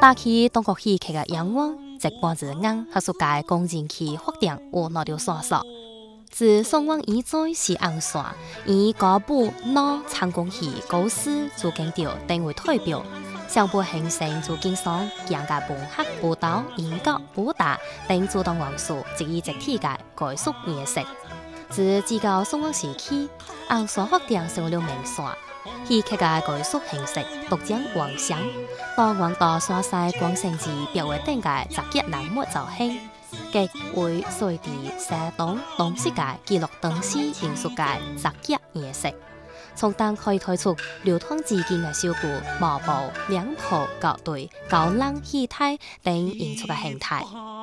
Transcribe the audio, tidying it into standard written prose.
打起中国戏剧嘅仰望，直播子硬和世界公认其发展和那条线索。自宋王以在是红线，以高部脑成功戏高师做经调定为代表。上部形成做经商、强嘅本客报道、研究、表达等主动元素，即以集体嘅概述形式。自至到宋王时期，红线发展成为了明线。戏剧嘅概述形式，独将幻想，當往到山西廣城市表為等嘅雜劇人物造型，極為隨地寫動當時嘅記錄當時藝術嘅雜劇形式，從當可以推出流通至今嘅小鼓、毛步、兩譜、校對、高冷戲態等演出嘅形態。